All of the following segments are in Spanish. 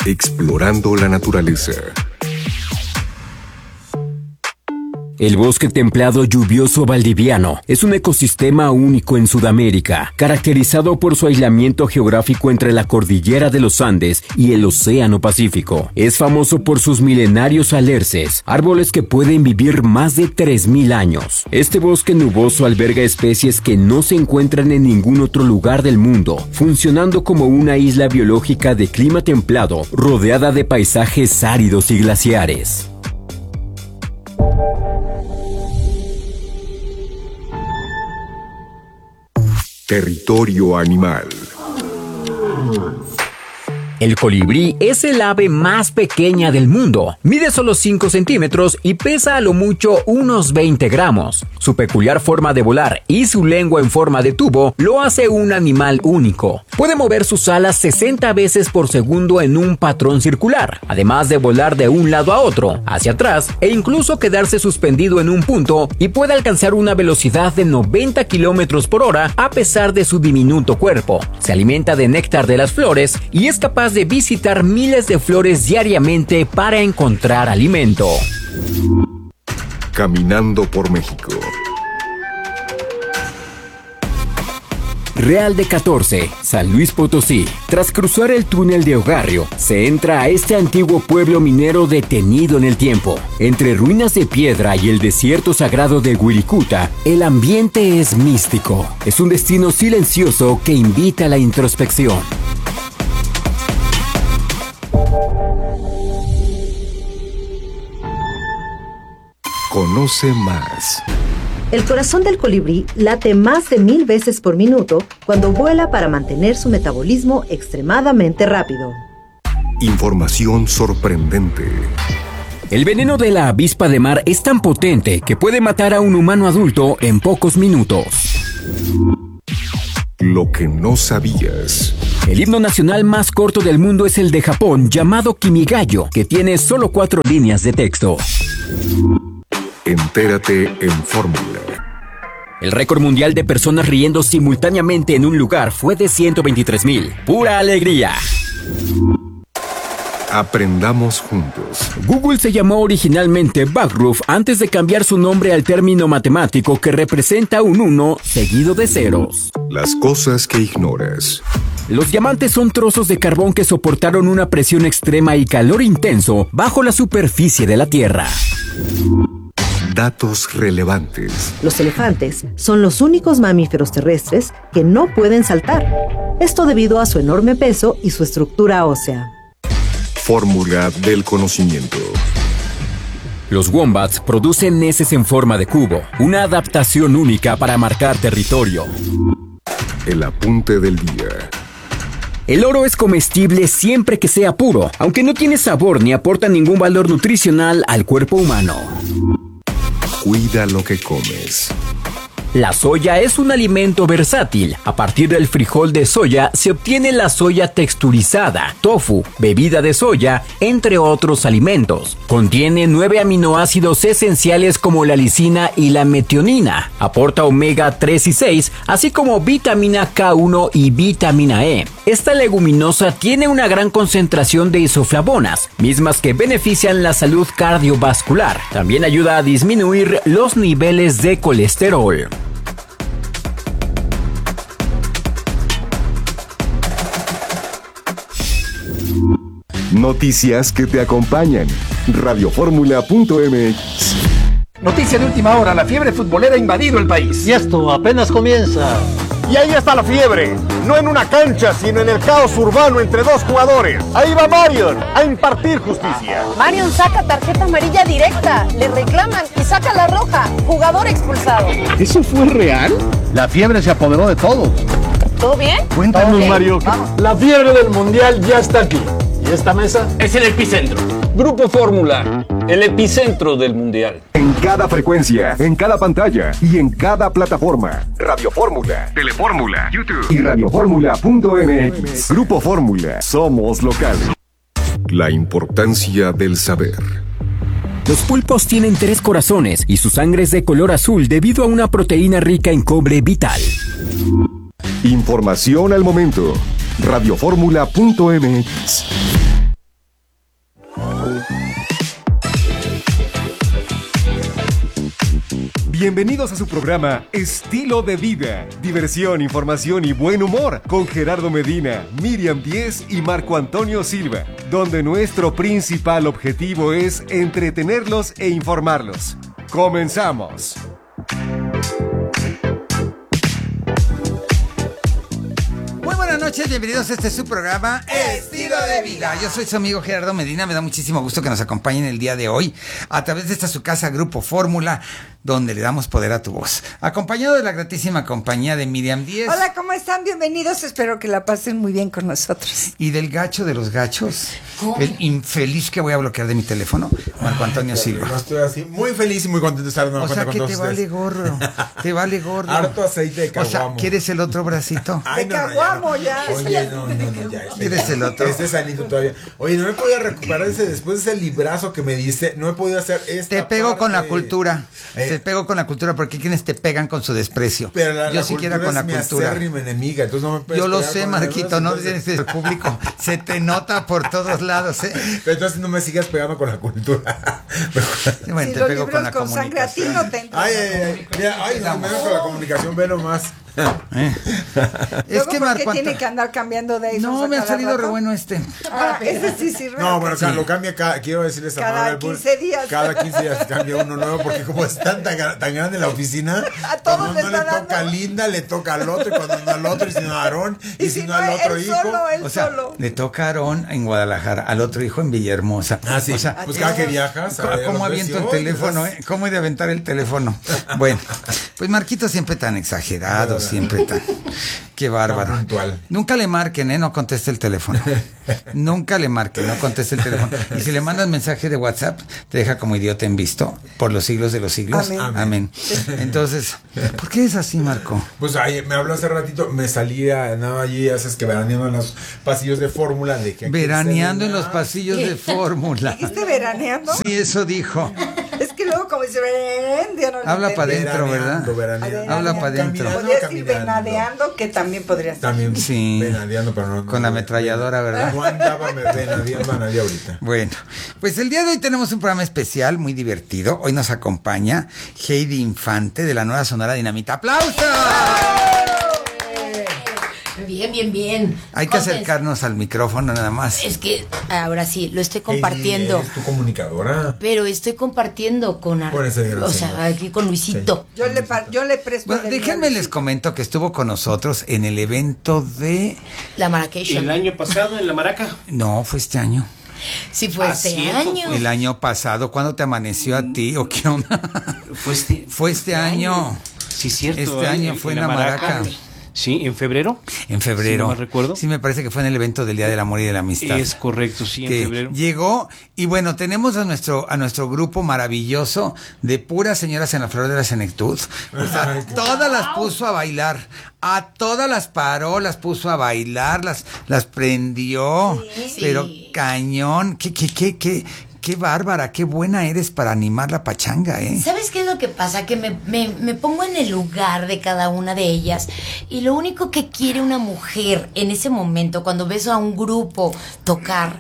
Explorando la naturaleza. El bosque templado lluvioso valdiviano es un ecosistema único en Sudamérica, caracterizado por su aislamiento geográfico entre la cordillera de los Andes y el Océano Pacífico. Es famoso por sus milenarios alerces, árboles que pueden vivir más de 3.000 años. Este bosque nuboso alberga especies que no se encuentran en ningún otro lugar del mundo, funcionando como una isla biológica de clima templado, rodeada de paisajes áridos y glaciares. Territorio animal. El colibrí es el ave más pequeña del mundo. Mide solo 5 centímetros y pesa a lo mucho unos 20 gramos. Su peculiar forma de volar y su lengua en forma de tubo lo hace un animal único. Puede mover sus alas 60 veces por segundo en un patrón circular, además de volar de un lado a otro, hacia atrás e incluso quedarse suspendido en un punto, y puede alcanzar una velocidad de 90 kilómetros por hora a pesar de su diminuto cuerpo. Se alimenta de néctar de las flores y es capaz de visitar miles de flores diariamente para encontrar alimento. Caminando por México. Real de 14, San Luis Potosí. Tras cruzar el túnel de Ogarrio, se entra a este antiguo pueblo minero detenido en el tiempo. Entre ruinas de piedra y el desierto sagrado de Wirikuta, el ambiente es místico. Es un destino silencioso que invita a la introspección. Conoce más. El corazón del colibrí late más de 1000 veces por minuto cuando vuela para mantener su metabolismo extremadamente rápido. Información sorprendente. El veneno de la avispa de mar es tan potente que puede matar a un humano adulto en pocos minutos. Lo que no sabías. El himno nacional más corto del mundo es el de Japón, llamado Kimigayo, que tiene solo 4 líneas de texto. Entérate en Fórmula. El récord mundial de personas riendo simultáneamente en un lugar fue de 123,000. ¡Pura alegría! Aprendamos juntos. Google se llamó originalmente Backroof antes de cambiar su nombre al término matemático que representa un 1 seguido de ceros. Las cosas que ignoras. Los diamantes son trozos de carbón que soportaron una presión extrema y calor intenso bajo la superficie de la Tierra. Datos relevantes. Los elefantes son los únicos mamíferos terrestres que no pueden saltar. Esto debido a su enorme peso y su estructura ósea. Fórmula del conocimiento. Los wombats producen heces en forma de cubo, una adaptación única para marcar territorio. El apunte del día. El oro es comestible siempre que sea puro, aunque no tiene sabor ni aporta ningún valor nutricional al cuerpo humano. Cuida lo que comes. La soya es un alimento versátil. A partir del frijol de soya se obtiene la soya texturizada, tofu, bebida de soya, entre otros alimentos. Contiene 9 aminoácidos esenciales como la lisina y la metionina. Aporta omega 3 y 6, así como vitamina K1 y vitamina E. Esta leguminosa tiene una gran concentración de isoflavonas, mismas que benefician la salud cardiovascular. También ayuda a disminuir los niveles de colesterol. Noticias que te acompañan. Radioformula.mx. Noticia de última hora, la fiebre futbolera ha invadido el país. Y esto apenas comienza. Y ahí está la fiebre, no en una cancha, sino en el caos urbano entre dos jugadores. Ahí va Marion a impartir justicia. Marion saca tarjeta amarilla directa, le reclaman y saca la roja, jugador expulsado. ¿Eso fue real? La fiebre se apoderó de todos. ¿Todo bien? Cuéntanos, Okay, Mario. vamos. La fiebre del mundial ya está aquí. ¿Y esta mesa? Es el epicentro. Grupo Fórmula, el epicentro del mundial. En cada frecuencia, en cada pantalla y en cada plataforma. Radio Fórmula, Telefórmula, YouTube y radioformula.mx. Grupo Fórmula, somos locales. La importancia del saber. Los pulpos tienen 3 corazones y su sangre es de color azul debido a una proteína rica en cobre vital. Información al momento. Radioformula.mx. Bienvenidos a su programa Estilo de Vida. Diversión, información y buen humor con Gerardo Medina, Miriam Díez y Marco Antonio Silva, donde nuestro principal objetivo es entretenerlos e informarlos. ¡Comenzamos! Buenas noches, bienvenidos a este su programa Estilo de Vida. Yo soy su amigo Gerardo Medina, me da muchísimo gusto que nos acompañen el día de hoy a través de esta su casa Grupo Fórmula, donde le damos poder a tu voz. Acompañado de la gratísima compañía de Miriam Díez. Hola, ¿cómo están? Bienvenidos, espero que la pasen muy bien con nosotros. Y del gacho de los gachos, el infeliz que voy a bloquear de mi teléfono, Marco Antonio Silva. No estoy así, muy feliz y muy contento de estar nuevamente con todos ustedes. O sea que te vale gorro, te vale gorro. Harto aceite de caguamo. O sea, ¿quieres el otro bracito? De caguamo ya. Oye, no, ya. ¿Quieres el otro? Este sanito todavía. Oye, no me podía recuperar después de ese librazo que me diste, no he podido hacer esta Te pego con la cultura, te pego con la cultura, porque hay quienes te pegan con su desprecio. Pero yo siquiera con la cultura. Mi enemiga, entonces no me puedes. Yo lo sé, Marquito, no dices el público. Se te nota por todos lados, ¿eh? Pero entonces no me sigas pegando con la cultura. Bueno, si te pego con la con sangre a ti no te entran. Ay, no me con la comunicación, ve nomás. Es que Marco tiene que andar cambiando de eso. No, me ha salido re bueno este. Ese sí sirve. No, bueno, lo cambia quiero decirles a cada 15 días. Cada 15 días cambia uno nuevo, porque como es tan grande la oficina, a todos cuando no le toca a Linda, le toca al otro, y cuando no al otro, y si no a Aarón, y si no al otro hijo. O sea, le toca a Aarón en Guadalajara, al otro hijo en Villahermosa. Ah, sí. O sea, pues cada que viajas. ¿Cómo aviento el teléfono? ¿Cómo he de aventar el teléfono? Bueno, pues Marquito siempre tan exagerado, siempre tan. Qué bárbaro. Nunca le marquen, no conteste el teléfono. Nunca le marquen, no conteste el teléfono. Y si le mandas mensaje de WhatsApp, te deja como idiota en visto por los siglos de los siglos. Amén. Entonces, ¿por qué es así, Marco? Pues me habló hace ratito, me salía, andaba allí, haces que veraneando en los pasillos de Fórmula. Veraneando en los pasillos de Fórmula. ¿Dijiste veraneando? Sí, eso dijo. Es que luego como dice habla para adentro, ¿verdad? Habla para adentro. Podría decir venadeando, que también podría ser. También sí. Venadeando, pero no. Con la ametralladora, ¿verdad? No andaba venadeando a nadie ahorita. Bueno, pues el día de hoy tenemos un programa especial, muy divertido. Hoy nos acompaña Heidi Infante de la Nueva Sonora Dinamita. ¡Aplausos! Bien. Hay que acercarnos al micrófono nada más. Es que ahora sí, lo estoy compartiendo. ¿Es tu comunicadora? Pero estoy compartiendo con aquí con Luisito. Sí. Yo le presto. Bueno, déjenme les comento que estuvo con nosotros en el evento de la Marrakech. El año pasado en la Maraca. No, fue este año. Sí, fue este año. El año pasado, ¿cuándo te amaneció a ti o qué onda? Fue este año. Sí, cierto. Este año fue en la Maraca. Sí, ¿en febrero? En febrero. Si no me recuerdo. Sí, me parece que fue en el evento del Día del Amor y de la Amistad. Es correcto, sí, en febrero. Llegó, y bueno, tenemos a nuestro grupo maravilloso de puras señoras en la flor de la senectud. O sea, todas las puso a bailar. A todas las paró, las puso a bailar, las prendió. Sí. Pero cañón, qué bárbara, qué buena eres para animar la pachanga, ¿eh? ¿Sabes qué es lo que pasa? Que me pongo en el lugar de cada una de ellas, y lo único que quiere una mujer en ese momento, cuando ves a un grupo tocar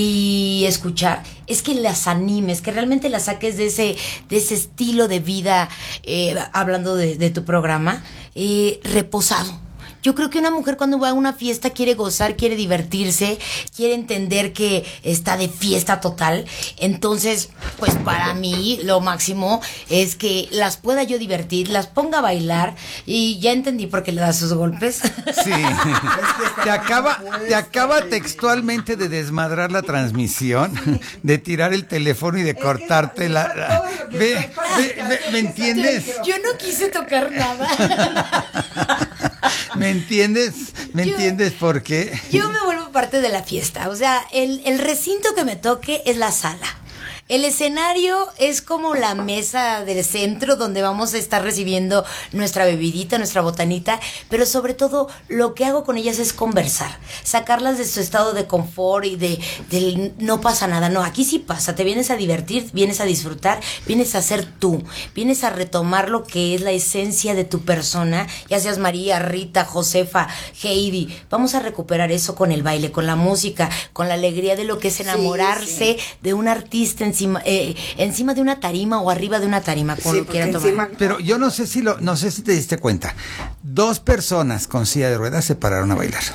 y escuchar, es que las animes, que realmente las saques de ese estilo de vida, hablando de tu programa, reposado. Yo creo que una mujer cuando va a una fiesta quiere gozar, quiere divertirse, quiere entender que está de fiesta total. Entonces, pues para mí lo máximo es que las pueda yo divertir, las ponga a bailar, y ya entendí por qué le da sus golpes. Sí. Te acaba textualmente de desmadrar la transmisión, de tirar el teléfono y de cortarte la... ¿Me entiendes? Yo no quise tocar nada. ¿Me entiendes? ¿Me entiendes por qué? Yo me vuelvo parte de la fiesta. O sea, el recinto que me toque es la sala. El escenario es como la mesa del centro donde vamos a estar recibiendo nuestra bebidita, nuestra botanita, pero sobre todo lo que hago con ellas es conversar, sacarlas de su estado de confort y del no pasa nada. No, aquí sí pasa, te vienes a divertir, vienes a disfrutar, vienes a ser tú, vienes a retomar lo que es la esencia de tu persona, ya seas María, Rita, Josefa, Heidi. Vamos a recuperar eso con el baile, con la música, con la alegría de lo que es enamorarse de un artista en sí encima de una tarima o arriba de una tarima, como lo quieran tomar. Pero yo no sé si te diste cuenta. 2 personas con silla de ruedas se pararon a bailar.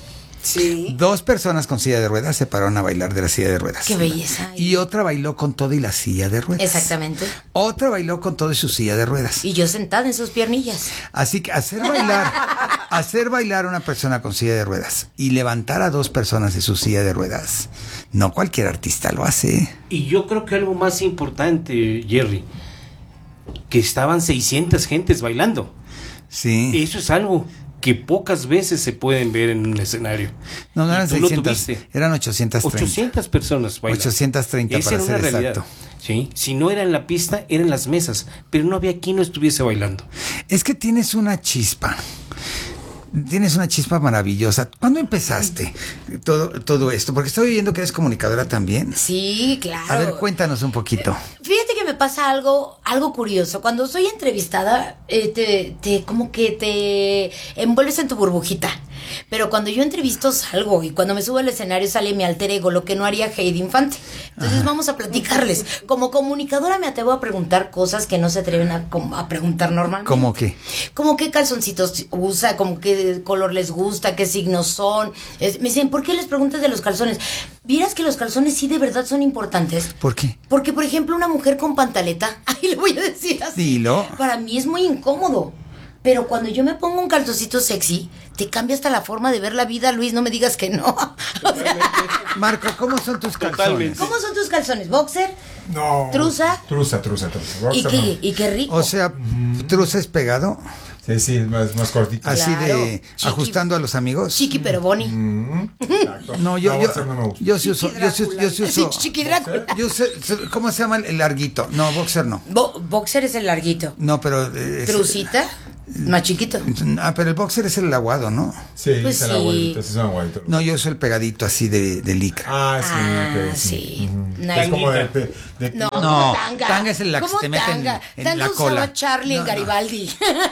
Sí. 2 personas con silla de ruedas se pararon a bailar de la silla de ruedas. Qué belleza. Y otra bailó con todo y la silla de ruedas. Exactamente. Otra bailó con todo y su silla de ruedas. Y yo sentada en sus piernillas. Así que hacer bailar a una persona con silla de ruedas y levantar a 2 personas de su silla de ruedas, no cualquier artista lo hace. Y yo creo que algo más importante, Jerry, que estaban 600 gentes bailando. Sí. Eso es algo que pocas veces se pueden ver en un escenario. No eran 600, eran 830. 800 personas bailando. 830 Esa para era ser una realidad. exacto. Sí, si no era en la pista, eran las mesas, pero no había quien no estuviese bailando. Es que tienes una chispa. Tienes una chispa maravillosa. ¿Cuándo empezaste todo esto? Porque estoy viendo que eres comunicadora también. Sí, claro. A ver, cuéntanos un poquito. Fíjate que me pasa algo curioso. Cuando soy entrevistada, como que te envuelves en tu burbujita. Pero cuando yo entrevisto salgo, y cuando me subo al escenario sale mi alter ego, lo que no haría Heidi Infante. Entonces vamos a platicarles. Como comunicadora me atrevo a preguntar cosas que no se atreven a preguntar normalmente. ¿Cómo qué? Como qué calzoncitos usa, como qué color les gusta, qué signos son. Me dicen, ¿por qué les preguntas de los calzones? ¿Vieras que los calzones sí de verdad son importantes? ¿Por qué? Porque, por ejemplo, una mujer con pantaleta, ahí le voy a decir así. Dilo. Para mí es muy incómodo. Pero cuando yo me pongo un calzoncito sexy, te cambia hasta la forma de ver la vida, Luis, no me digas que no. O sea, Marco, ¿cómo son tus calzones? ¿Cómo son tus calzones? ¿Boxer? No. ¿Trusa? Trusa. ¿Y qué rico? O sea, ¿trusa es pegado? Sí, más cortito. Así Claro. de Chiqui. ajustando a los amigos. Chiqui pero boni. Exacto. No, yo sí uso. Sí, Chiqui Drácula. Yo sé, ¿cómo se llama el larguito? No, boxer no. Boxer es el larguito. No, pero ¿Trusita? Más chiquito. Pero el boxer es el aguado, ¿no? Sí, Pues es el sí. aguadito, ese es un aguadito. No, yo uso el pegadito así de licra. Sí. Es como No, tanga es la que ¿Cómo se te mete tanga? en Tanga la cola. usaba Charlie en Garibaldi.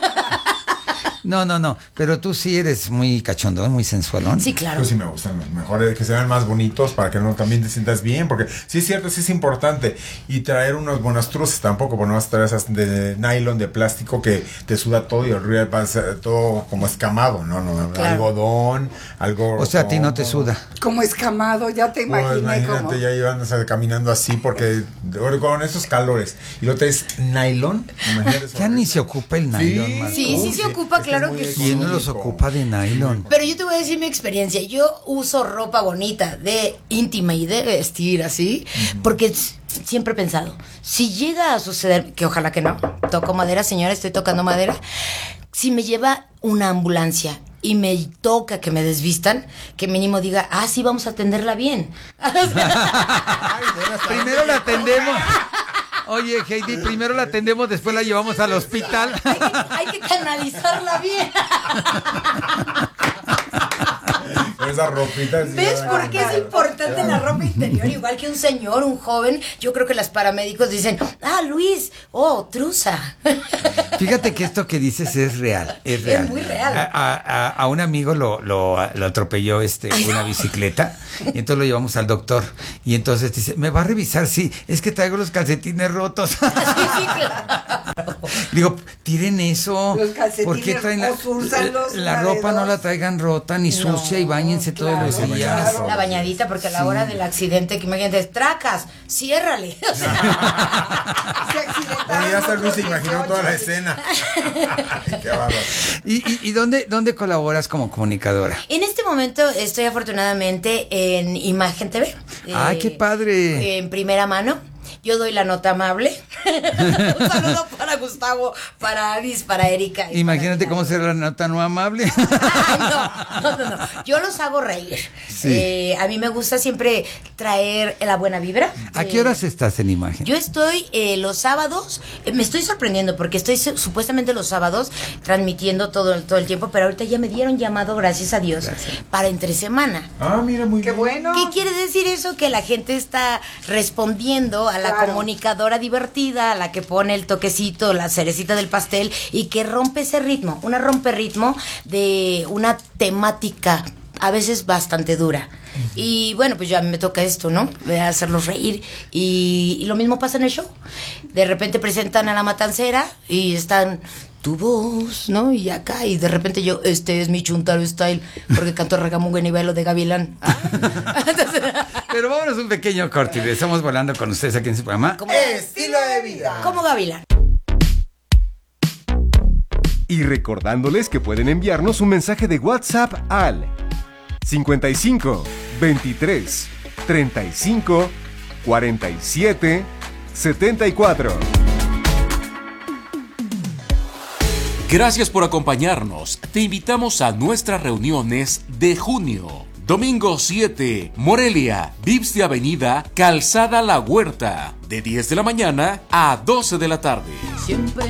No, pero tú sí eres muy cachondón, muy sensualón. Sí, claro. Pues sí me gustan, mejor que se vean más bonitos para que no también te sientas bien, porque sí es cierto, sí es importante. Y traer unas buenas truzas tampoco, porque no vas a traer esas de nylon, de plástico que te suda todo y el río pasa todo como escamado, ¿no? Claro. Algodón, algo... O sea, a ti no te suda. Como escamado, ya te imaginé imagínate, como... ya iban caminando así, porque con esos calores. Y lo traes nylon, imagínate. Ya ni se ocupa el nylon, Marco. Sí se ocupa, claro que sí. ¿Quién no los ocupa de nylon? Pero yo te voy a decir mi experiencia. Yo uso ropa bonita, de íntima y de vestir así, porque siempre he pensado, si llega a suceder, que ojalá que no, toco madera, señora, estoy tocando madera, si me lleva una ambulancia y me toca que me desvistan, que mínimo diga, sí, vamos a atenderla bien. Primero la atendemos. Oye, Heidi, primero la atendemos, después la llevamos al hospital. Hay que canalizarla bien. Esa ropita. ¿Ves por qué es importante la ropa interior? Igual que un señor, un joven, yo creo que los paramédicos dicen, Luis, trusa. Fíjate que esto que dices es real. Es muy real. A un amigo lo atropelló una bicicleta y entonces lo llevamos al doctor y entonces dice, ¿me va a revisar? Sí, es que traigo los calcetines rotos. Sí, claro. Digo, tiren eso. Los calcetines, ¿por qué traen úsalos la ropa? No la traigan rota ni sucia y báñense todos los días. La bañadita, porque a la hora del accidente, que imagínate, tracas, ciérrale. Ya hasta Luis se imaginó toda la escena. Qué bárbaro. ¿Y dónde colaboras como comunicadora? En este momento estoy afortunadamente en Imagen TV. ¡Ay, qué padre! En primera mano. Yo doy la nota amable. Un saludo para Gustavo, para Aris, para Erika. Imagínate cómo será la nota no amable. No. Yo los hago reír. Sí. A mí me gusta siempre traer la buena vibra. ¿A qué horas estás en Imagen? Yo estoy los sábados, me estoy sorprendiendo porque estoy supuestamente los sábados transmitiendo todo el tiempo, pero ahorita ya me dieron llamado, gracias a Dios, para entre semana. Mira, muy bien. Qué bueno. ¿Qué quiere decir eso? Que la gente está respondiendo a la comunicadora divertida, a la que pone el toquecito, la cerecita del pastel y que rompe ese ritmo, una rompe ritmo de una temática a veces bastante dura. Y bueno, pues ya me toca esto, ¿no? Hacerlos reír. Y lo mismo pasa en el show. De repente presentan a La Matancera y están tu voz, ¿no? Y acá, y de repente yo, este es mi Chuntaro Style, porque canto Ragamuffin y bailo de Gavilán. Pero vámonos un pequeño corte y estamos volando con ustedes aquí en su programa. Estilo de vida. Como Gavilán. Y recordándoles que pueden enviarnos un mensaje de WhatsApp al 55 23 35 47 74. Gracias por acompañarnos. Te invitamos a nuestras reuniones de junio. Domingo 7, Morelia, Vips de Avenida, Calzada La Huerta, de 10 de la mañana a 12 de la tarde. Siempre